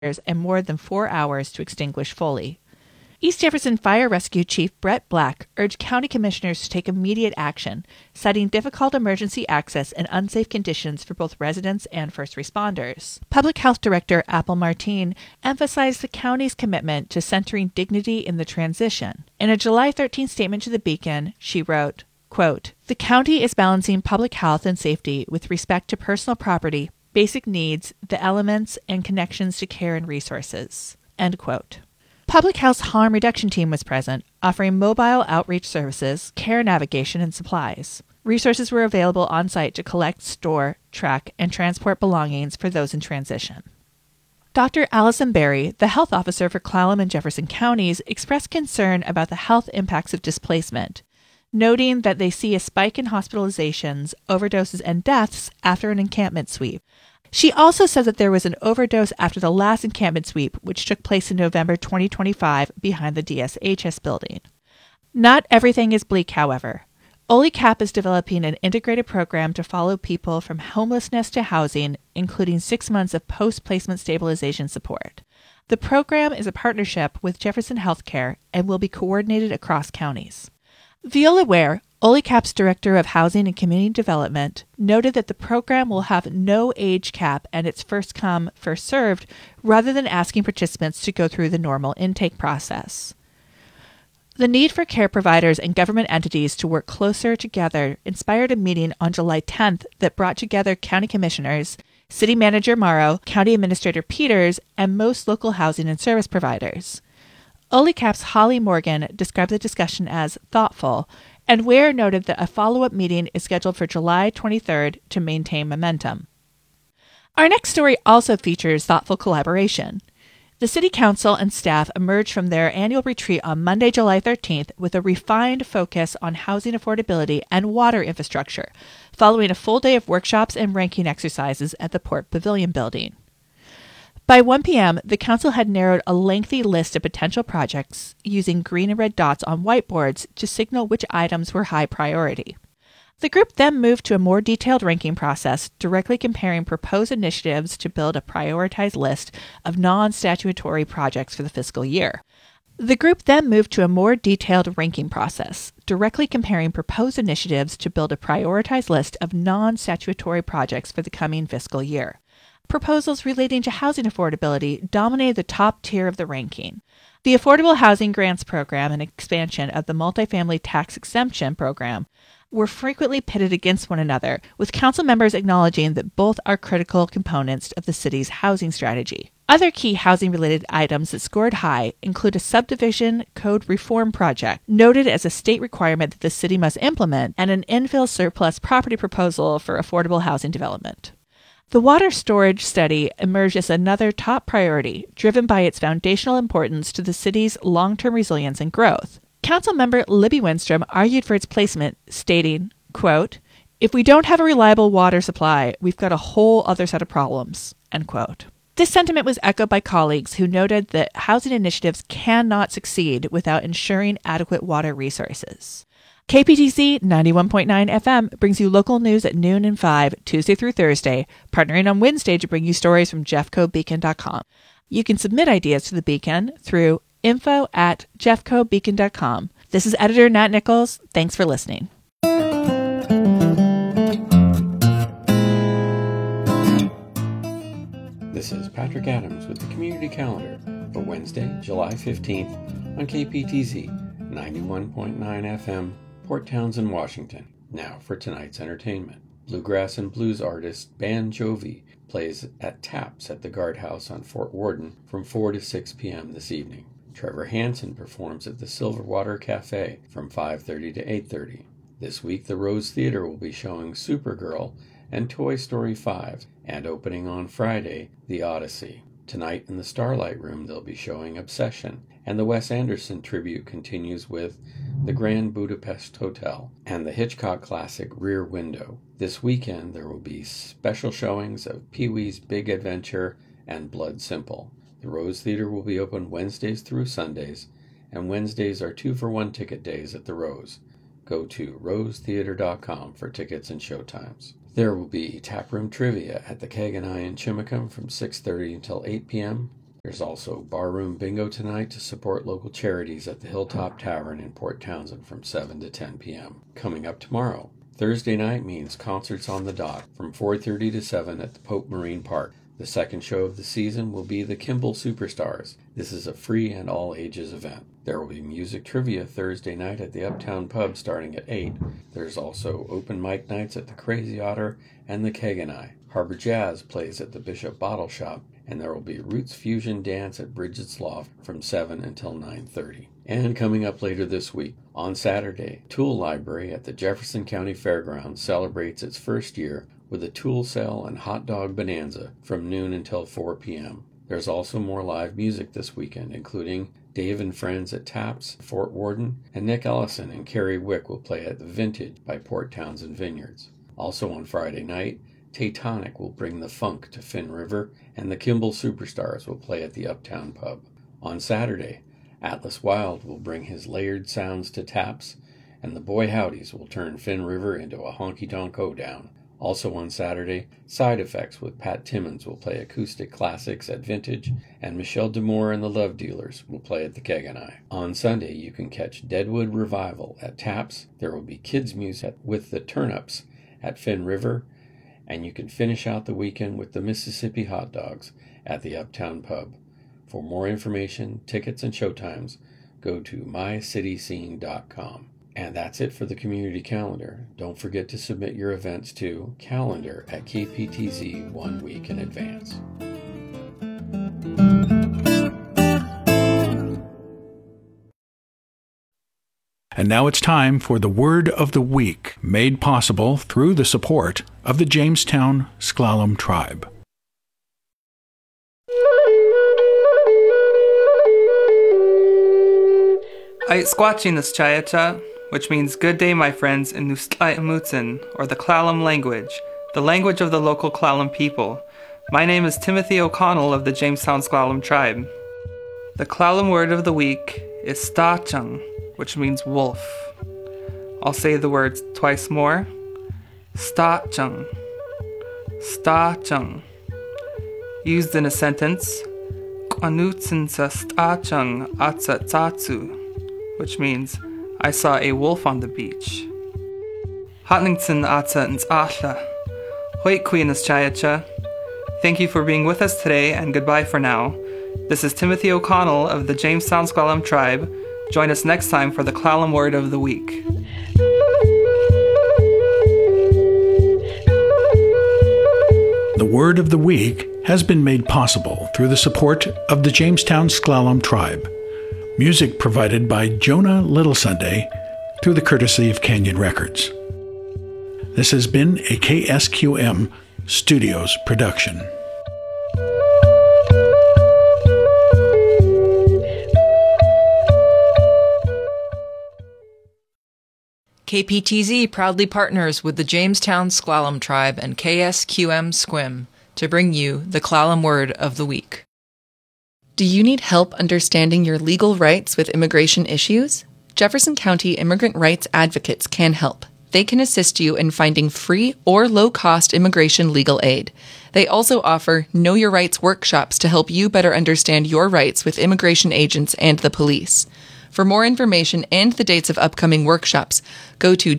and more than 4 hours to extinguish fully. East Jefferson Fire Rescue Chief Brett Black urged county commissioners to take immediate action, citing difficult emergency access and unsafe conditions for both residents and first responders. Public Health Director Apple Martin emphasized the county's commitment to centering dignity in the transition. In a July 13 statement to the Beacon, she wrote, quote, "The county is balancing public health and safety with respect to personal property, basic needs, the elements, and connections to care and resources." End quote. Public Health's harm reduction team was present, offering mobile outreach services, care navigation, and supplies. Resources were available on site to collect, store, track, and transport belongings for those in transition. Dr. Allison Berry, the health officer for Clallam and Jefferson counties, expressed concern about the health impacts of displacement, noting that they see a spike in hospitalizations, overdoses, and deaths after an encampment sweep. She also said that there was an overdose after the last encampment sweep, which took place in November 2025 behind the DSHS building. Not everything is bleak, however. OLECAP is developing an integrated program to follow people from homelessness to housing, including 6 months of post-placement stabilization support. The program is a partnership with Jefferson Healthcare and will be coordinated across counties. Viola Ware, OLECAP's Director of Housing and Community Development, noted that the program will have no age cap and it's first come, first served, rather than asking participants to go through the normal intake process. The need for care providers and government entities to work closer together inspired a meeting on July 10th that brought together county commissioners, City Manager Morrow, County Administrator Peters, and most local housing and service providers. OLECAP's Holly Morgan described the discussion as thoughtful, and Ware noted that a follow-up meeting is scheduled for July 23rd to maintain momentum. Our next story also features thoughtful collaboration. The City Council and staff emerged from their annual retreat on Monday, July 13th with a refined focus on housing affordability and water infrastructure, following a full day of workshops and ranking exercises at the Port Pavilion building. By 1 p.m., the council had narrowed a lengthy list of potential projects using green and red dots on whiteboards to signal which items were high priority. The group then moved to a more detailed ranking process, directly comparing proposed initiatives to build a prioritized list of non-statutory projects for the fiscal year. The group then moved to a more detailed ranking process, directly comparing proposed initiatives to build a prioritized list of non-statutory projects for the coming fiscal year. Proposals relating to housing affordability dominated the top tier of the ranking. The Affordable Housing Grants Program and expansion of the Multifamily Tax Exemption Program were frequently pitted against one another, with council members acknowledging that both are critical components of the city's housing strategy. Other key housing-related items that scored high include a subdivision code reform project, noted as a state requirement that the city must implement, and an infill surplus property proposal for affordable housing development. The water storage study emerged as another top priority, driven by its foundational importance to the city's long-term resilience and growth. Councilmember Libby Winstrom argued for its placement, stating, quote, "If we don't have a reliable water supply, we've got a whole other set of problems," end quote. This sentiment was echoed by colleagues who noted that housing initiatives cannot succeed without ensuring adequate water resources. KPTZ 91.9 FM brings you local news at noon and 5, Tuesday through Thursday, partnering on Wednesday to bring you stories from jeffcobeacon.com. You can submit ideas to the Beacon through info@jeffcobeacon.com. This is editor Nat Nichols. Thanks for listening. This is Patrick Adams with the Community Calendar for Wednesday, July 15th on KPTZ 91.9 FM, Port Townsend, Washington. Now for tonight's entertainment. Bluegrass and blues artist Ban Jovi plays at Taps at the Guardhouse on Fort Worden from 4 to 6 p.m. this evening. Trevor Hansen performs at the Silverwater Cafe from 5:30 to 8:30. This week, the Rose Theater will be showing Supergirl and Toy Story 5, and opening on Friday, The Odyssey. Tonight in the Starlight Room, they'll be showing Obsession, and the Wes Anderson tribute continues with The Grand Budapest Hotel and the Hitchcock classic Rear Window. This weekend, there will be special showings of Pee-wee's Big Adventure and Blood Simple. The Rose Theater will be open Wednesdays through Sundays, and Wednesdays are 2-for-1 ticket days at the Rose. Go to rosetheater.com for tickets and showtimes. There will be taproom trivia at the Keg and I in Chimacum from 6:30 until 8 p.m. There's also barroom bingo tonight to support local charities at the Hilltop Tavern in Port Townsend from 7 to 10 p.m. Coming up tomorrow, Thursday night means concerts on the dock from 4:30 to 7 at the Pope Marine Park. The second show of the season will be the Kimball Superstars. This is a free and all-ages event. There will be music trivia Thursday night at the Uptown Pub starting at 8. There's also open mic nights at the Crazy Otter and the Keg and I. Harbor Jazz plays at the Bishop Bottle Shop, and there will be Roots Fusion Dance at Bridget's Loft from 7 until 9:30. And coming up later this week, on Saturday, Tool Library at the Jefferson County Fairgrounds celebrates its first year with a tool sale and hot dog bonanza from noon until 4 p.m. There's also more live music this weekend, including Dave and Friends at Taps, Fort Worden, and Nick Ellison and Carrie Wick will play at the Vintage by Port Townsend Vineyards. Also on Friday night, Taytonic will bring the funk to Finn River, and the Kimball Superstars will play at the Uptown Pub. On Saturday, Atlas Wild will bring his layered sounds to Taps, and the Boy Howdies will turn Finn River into a honky-tonk hoedown. Also on Saturday, Side Effects with Pat Timmons will play acoustic classics at Vintage, and Michelle Demore and the Love Dealers will play at the Keg and I. On Sunday, you can catch Deadwood Revival at Taps. There will be kids' music with the Turnups at Finn River, and you can finish out the weekend with the Mississippi Hot Dogs at the Uptown Pub. For more information, tickets, and showtimes, go to mycityscene.com. And that's it for the community calendar. Don't forget to submit your events to calendar@kptz 1 week in advance. And now it's time for the Word of the Week, made possible through the support of the Jamestown S'Klallam Tribe. Ay squatching this chayacha, which means good day, my friends, in Nustlai Amutsin, or the Klallam language, the language of the local Klallam people. My name is Timothy O'Connell of the Jamestown S'Klallam Tribe. The Klallam word of the week is stachang, which means wolf. I'll say the words twice more. Stachang. Stachang. Used in a sentence, Kwanutsin sa stachang atsa tsatsu, which means I saw a wolf on the beach. Hatningtsin atsa nts'ahla. Hoit Queenas Chayacha. Thank you for being with us today, and goodbye for now. This is Timothy O'Connell of the Jamestown S'Klallam Tribe. Join us next time for the Klallam Word of the Week. The Word of the Week has been made possible through the support of the Jamestown S'Klallam Tribe. Music provided by Jonah Little Sunday through the courtesy of Canyon Records. This has been a KSQM Studios production. KPTZ proudly partners with the Jamestown S'Klallam Tribe and KSQM Squim to bring you the Klallam Word of the Week. Do you need help understanding your legal rights with immigration issues? Jefferson County Immigrant Rights Advocates can help. They can assist you in finding free or low-cost immigration legal aid. They also offer Know Your Rights workshops to help you better understand your rights with immigration agents and the police. For more information and the dates of upcoming workshops, go to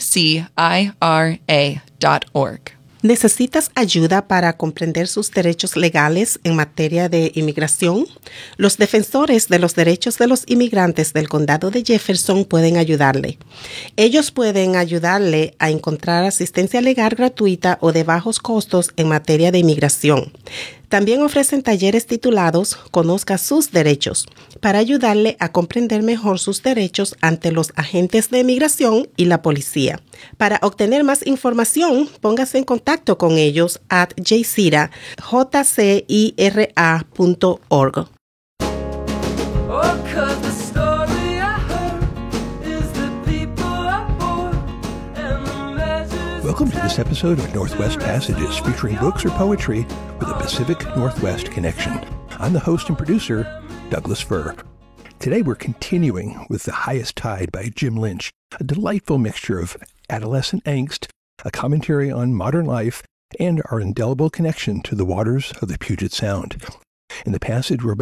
jcira.org. ¿Necesitas ayuda para comprender sus derechos legales en materia de inmigración? Los defensores de los derechos de los inmigrantes del condado de Jefferson pueden ayudarle. Ellos pueden ayudarle a encontrar asistencia legal gratuita o de bajos costos en materia de inmigración. También ofrecen talleres titulados Conozca sus derechos, para ayudarle a comprender mejor sus derechos ante los agentes de inmigración y la policía. Para obtener más información, póngase en contacto con ellos at jcira.org. Welcome to this episode of Northwest Passages, featuring books or poetry with a Pacific Northwest connection. I'm the host and producer, Douglas Furr. Today we're continuing with The Highest Tide by Jim Lynch, a delightful mixture of adolescent angst, a commentary on modern life, and our indelible connection to the waters of the Puget Sound. In the passage we're